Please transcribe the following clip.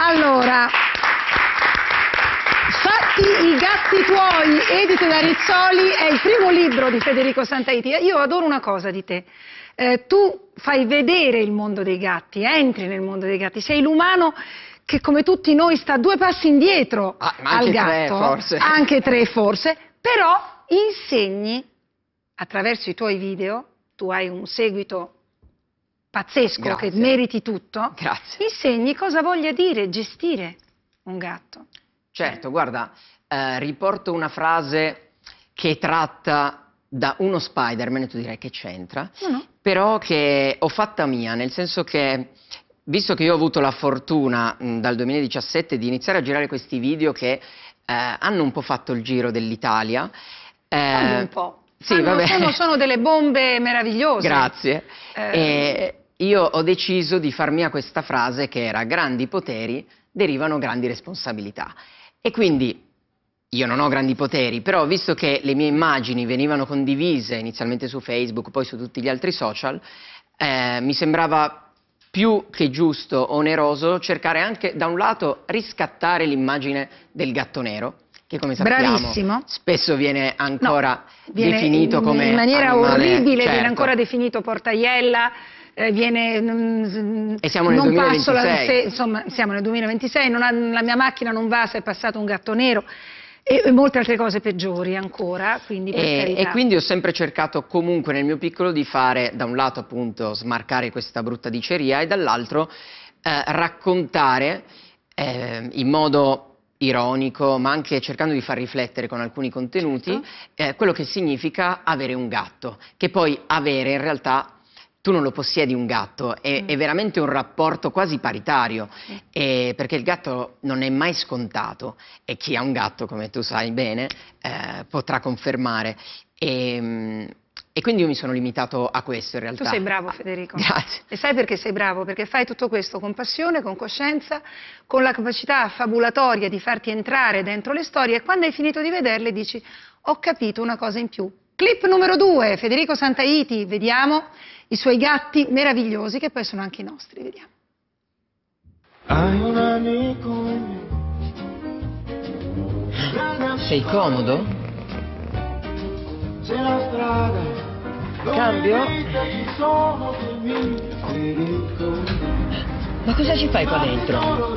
Allora, Fatti i gatti tuoi, edito da Rizzoli, è il primo libro di Federico Santaiti. Io adoro una cosa di te. Tu fai vedere il mondo dei gatti, entri nel mondo dei gatti, sei l'umano che come tutti noi sta 2 passi indietro al gatto, 3 forse. anche 3 forse, però insegni attraverso i tuoi video, tu hai un seguito pazzesco. Grazie. Che meriti tutto, Grazie. insegni cosa voglia dire gestire un gatto. Certo, guarda, riporto una frase che è tratta da uno Spider-Man, e tu direi che c'entra, No. però che ho fatta mia, nel senso che, visto che io ho avuto la fortuna dal 2017 di iniziare a girare questi video che hanno un po' fatto il giro dell'Italia. Un po'. Sì, vabbè. Sono delle bombe meravigliose. Grazie. Io ho deciso di far mia questa frase che era: grandi poteri derivano grandi responsabilità. E quindi io non ho grandi poteri, però visto che le mie immagini venivano condivise inizialmente su Facebook, poi su tutti gli altri social, mi sembrava più che giusto, oneroso, cercare anche da un lato riscattare l'immagine del gatto nero, che come sappiamo Bravissimo. spesso viene ancora viene definito come in maniera animale, orribile, certo. Viene ancora definito portaiella, viene E siamo nel 2026. insomma siamo nel 2026, la mia macchina non va se è passato un gatto nero e molte altre cose peggiori ancora, quindi per carità. E quindi ho sempre cercato comunque nel mio piccolo di fare da un lato appunto smarcare questa brutta diceria e dall'altro raccontare in modo ironico, ma anche cercando di far riflettere con alcuni contenuti, quello che significa avere un gatto, che poi avere in realtà tu non lo possiedi un gatto, è veramente un rapporto quasi paritario, perché il gatto non è mai scontato e chi ha un gatto, come tu sai bene, potrà confermare. E quindi io mi sono limitato a questo in realtà. Tu sei bravo, Federico. Grazie. E sai perché sei bravo? Perché fai tutto questo con passione, con coscienza, con la capacità fabulatoria di farti entrare dentro le storie, e quando hai finito di vederle dici: ho capito una cosa in più. Clip numero 2, Federico Santaiti, vediamo i suoi gatti meravigliosi, che poi sono anche i nostri, vediamo. Hai un amico. Sei comodo? Se la strada Cambio? sono dei miei Federico. Ma cosa ci fai qua dentro?